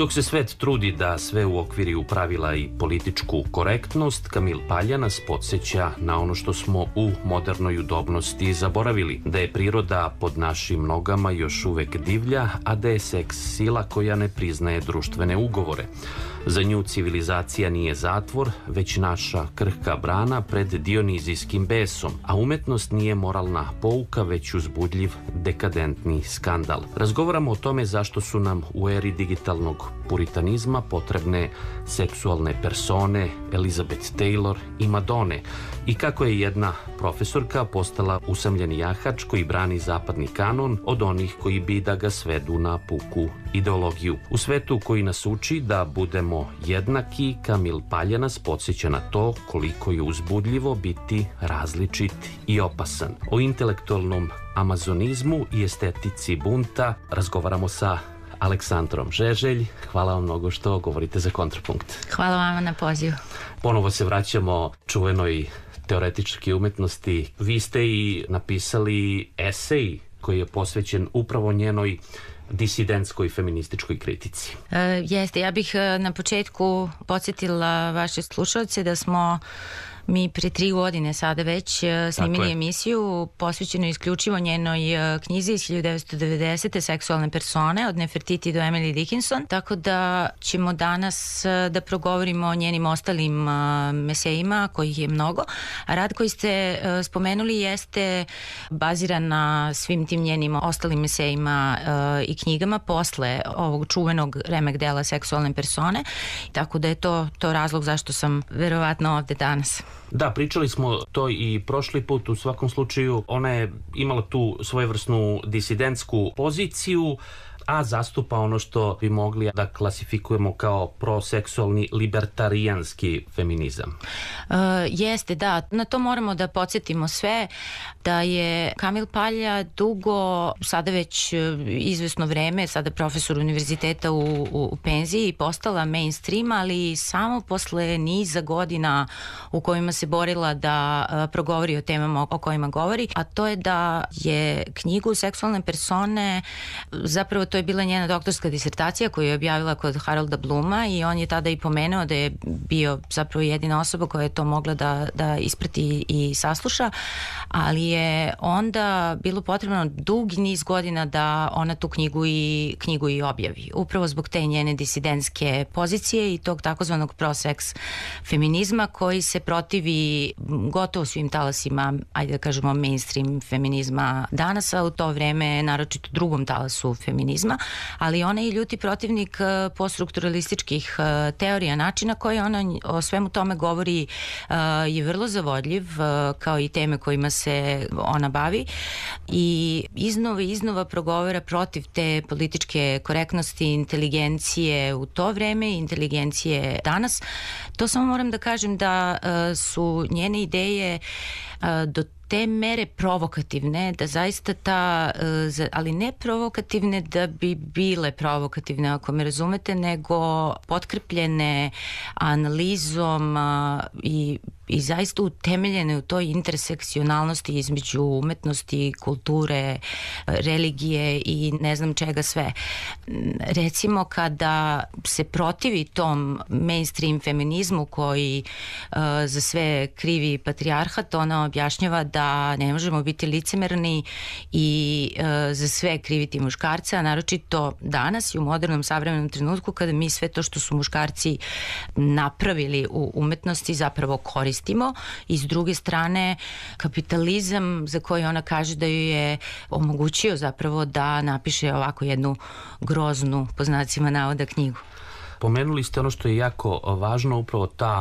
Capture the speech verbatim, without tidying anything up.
Dok se svet trudi da sve uokviri u pravila i političku korektnost, Kamil Palja nas podsjeća na ono što smo u modernoj udobnosti zaboravili, da je priroda pod našim nogama još uvek divlja, a da je seks sila koja ne priznaje društvene ugovore. Za nju civilizacija nije zatvor, već naša krhka brana pred dionizijskim besom, a umetnost nije moralna pouka, već uzbudljiv dekadentni skandal. Razgovaramo o tome zašto su nam u eri digitalnog puritanizma potrebne seksualne persone, Elizabeth Taylor i Madone, i kako je jedna profesorka postala usamljeni jahač koji brani zapadni kanon od onih koji bi da ga svedu na puku ideologiju. U svetu koji nas uči da budemo jednaki, Kamil Palja nas podsjeća na to koliko je uzbudljivo biti različit i opasan. O intelektualnom amazonizmu i estetici bunta razgovaramo sa Aleksandrom Žeželj. Hvala vam mnogo što govorite za Kontrapunkt. Hvala vama na pozivu. Ponovo se vraćamo čuvenoj teoretičke umetnosti. Vi ste i napisali esej koji je posvećen upravo njenoj disidentskoj feminističkoj kritici. E, jeste, ja bih na početku podsjetila vaše slušalce da smo mi pre tri godine sada već snimili emisiju posvećenu isključivo njenoj knjizi iz hiljadu devetsto devedesete. Seksualne persone od Nefertiti do Emily Dickinson, tako da ćemo danas da progovorimo o njenim ostalim mesejima, kojih je mnogo. A rad koji ste spomenuli jeste baziran na svim tim njenim ostalim mesejima i knjigama posle ovog čuvenog remek dela Seksualne persone, tako da je to, to razlog zašto sam verovatno ovde danas. Da, pričali smo to i prošli put. U svakom slučaju ona je imala tu svojevrsnu disidentsku poziciju, a zastupa ono što bi mogli da klasifikujemo kao proseksualni libertarijanski feminizam. Uh, jeste, da. Na to moramo da podsjetimo sve da je Kamil Palja dugo, sada već izvesno vreme, sada profesor univerziteta u, u, u penziji, postala mainstream, ali samo posle niza godina u kojima se borila da uh, progovori o temama o kojima govori, a to je da je knjigu Seksualne persone, zapravo to je bila njena doktorska disertacija koju je objavila kod Harolda Bluma, i on je tada i pomenuo da je bio zapravo jedina osoba koja je to mogla da, da isprati i sasluša, ali je onda bilo potrebno dugi niz godina da ona tu knjigu i, knjigu i objavi. Upravo zbog te njene disidentske pozicije i tog takozvanog proseks feminizma koji se protivi gotovo svim talasima, ajde da kažemo mainstream feminizma danas, a u to vreme naročito drugom talasu feminizma, ali ona je i ljuti protivnik poststrukturalističkih teorija. Načina koji ona o svemu tome govori je vrlo zavodljiv, kao i teme kojima se ona bavi, i iznova i iznova progovara protiv te političke korektnosti, inteligencije u to vreme i inteligencije danas. To samo moram da kažem da su njene ideje do te mere provokativne, da zaista ta, ali ne provokativne da bi bile provokativne, ako me razumete, nego potkrepljene analizom i i zaista utemeljene u toj intersekcionalnosti između umetnosti, kulture, religije i ne znam čega sve. Recimo, kada se protivi tom mainstream feminizmu koji uh, za sve krivi patrijarhat, ona objašnjava da ne možemo biti licemerni i uh, za sve kriviti muškarca, a naročito danas i u modernom savremenom trenutku kada mi sve to što su muškarci napravili u umetnosti zapravo koristimo. I s druge strane kapitalizam za koji ona kaže da ju je omogućio zapravo da napiše ovako jednu groznu, po znacima navoda, knjigu. Pomenuli ste ono što je jako važno, upravo ta